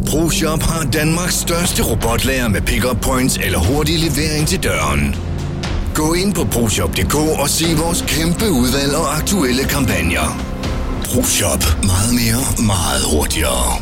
ProShop har Danmarks største robotlager med pick-up points eller hurtig levering til døren. Gå ind på ProShop.dk og se vores kæmpe udvalg og aktuelle kampagner. ProShop. Meget mere, meget hurtigere.